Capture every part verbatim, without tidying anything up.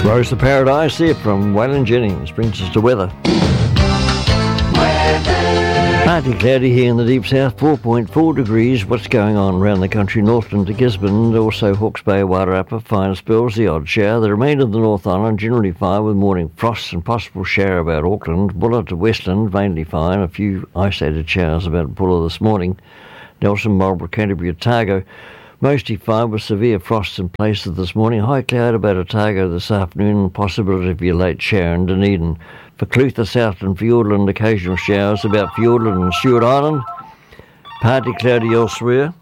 Rose to Paradise there from Waylon Jennings brings us to weather. Partly cloudy here in the deep south, four point four degrees. What's going on around the country? Northland to Gisborne, also Hawke's Bay, Wairarapa, fine spells, the odd shower. The remainder of the North Island generally fine with morning frosts and possible shower about Auckland. Bulla to Westland, mainly fine. A few isolated showers about Bulla this morning. Nelson, Marlborough, Canterbury, Otago. Mostly fine with severe frosts in places this morning. High cloud about Otago this afternoon and possibility of a late shower in Dunedin. For Clutha, South and Fiordland, occasional showers about Fiordland and Stewart Island. Partly cloudy elsewhere.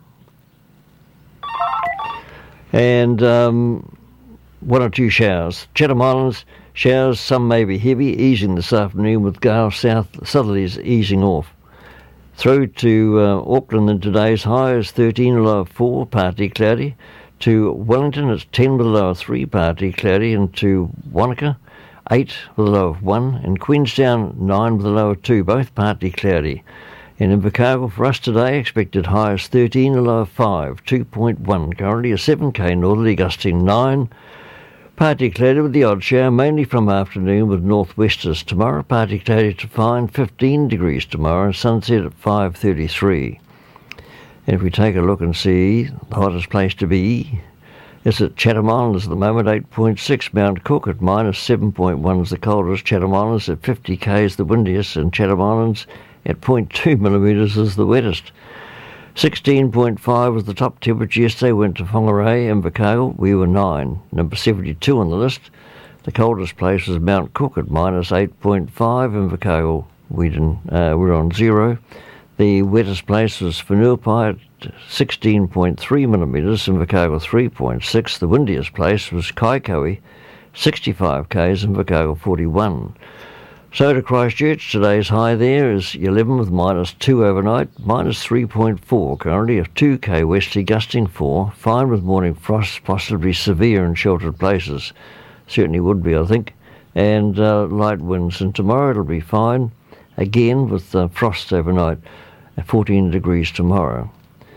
And um, one or two showers. Chatham Islands, showers, some may be heavy, easing this afternoon with gale south southerlies easing off. Through to uh, Auckland, and today's high is thirteen, a low of four, partly cloudy. To Wellington, it's ten with a low of three, partly cloudy. And to Wanaka, eight with a low of one. And Queenstown, nine with a low of two, both partly cloudy. And in Invercargill, for us today, expected high is thirteen, a low of five, two point one. Currently a seven K northerly gusting nine. Partly cloudy with the odd shower, mainly from afternoon with northwesters. Tomorrow, partly cloudy to fine, fifteen degrees tomorrow, and sunset at five thirty-three. And if we take a look and see, the hottest place to be is at Chatham Islands at the moment, eight point six. Mount Cook at minus seven point one is the coldest. Chatham Islands at fifty K is the windiest, and Chatham Islands at zero point two millimetres is the wettest. sixteen point five was the top temperature yesterday. Went to Whangarei and Invercargill. We were nine. Number seventy-two on the list. The coldest place was Mount Cook at minus eight point five. Invercargill, we didn't, uh, we're on zero. The wettest place was Whenuapai at sixteen point three millimetres. Invercargill three point six. The windiest place was Kaikoui, sixty-five Ks. Invercargill forty-one. So to Christchurch, today's high there is eleven with minus two overnight, minus three point four currently, of two K westerly gusting four, fine with morning frosts, possibly severe in sheltered places. Certainly would be, I think, and uh, light winds. And tomorrow it'll be fine, again with uh, frost overnight, at fourteen degrees tomorrow.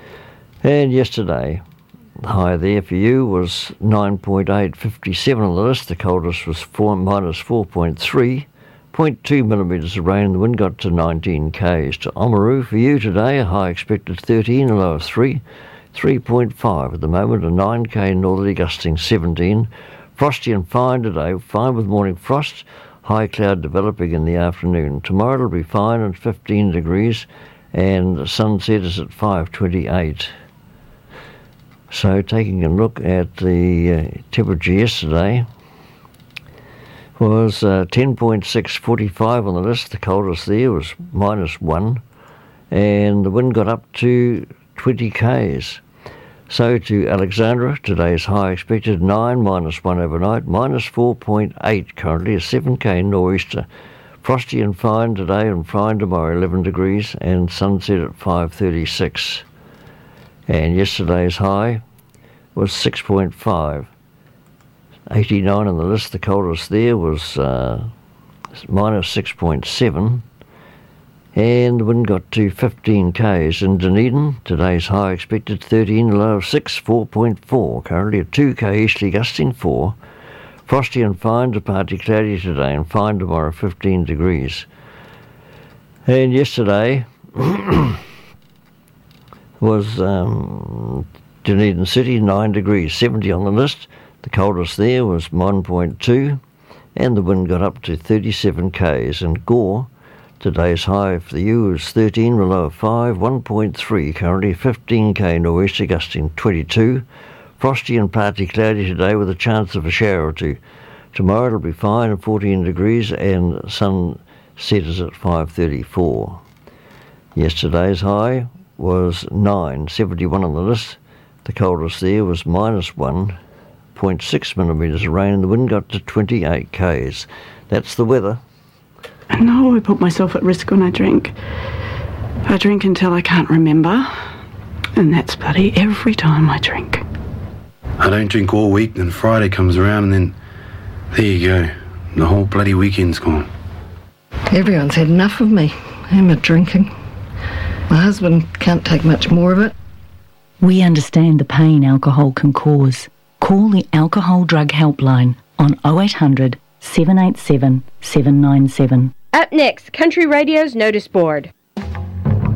And yesterday, the high there for you was nine point eight, fifty-seven on the list. The coldest was four, minus four point three. zero point two millimetres of rain, the wind got to nineteen Ks. To Oamaru for you today, a high expected thirteen, a low of three, three point five at the moment, a nine K northerly gusting seventeen. Frosty and fine today, fine with morning frost, high cloud developing in the afternoon. Tomorrow it'll be fine at fifteen degrees, and sunset is at five twenty-eight. So taking a look at the uh, temperature yesterday, was uh, ten point six, forty-five on the list. The coldest there was minus one, and the wind got up to twenty Ks. So to Alexandra, today's high expected nine, minus one overnight, minus four point eight currently, a seven K nor'easter. Frosty and fine today and fine tomorrow, eleven degrees, and sunset at five thirty-six. And yesterday's high was six point five. eighty-nine on the list. The coldest there was uh, minus six point seven, and the wind got to fifteen Ks. In Dunedin, today's high expected thirteen, low of six, four point four. Currently a two K easterly gusting four. Frosty and fine to partly cloudy today, and fine tomorrow, fifteen degrees. And yesterday was um, Dunedin City, nine degrees, seventy on the list. The coldest there was one point two, and the wind got up to thirty-seven Ks. And Gore, today's high for you is thirteen, a low of five, one point three, currently fifteen K nor'easter gusting twenty-two. Frosty and partly cloudy today with a chance of a shower or two. Tomorrow it'll be fine at fourteen degrees, and sunset is at five thirty-four. Yesterday's high was nine, seventy-one on the list. The coldest there was minus one. zero point six millimetres of rain, and the wind got to twenty-eight Ks. That's the weather. I know I put myself at risk when I drink. I drink until I can't remember, and that's bloody every time I drink. I don't drink all week, then Friday comes around, and then there you go. The whole bloody weekend's gone. Everyone's had enough of me and my drinking. My husband can't take much more of it. We understand the pain alcohol can cause. Call the Alcohol Drug Helpline on oh eight hundred, seven eight seven, seven nine seven. Up next, Country Radio's Notice Board.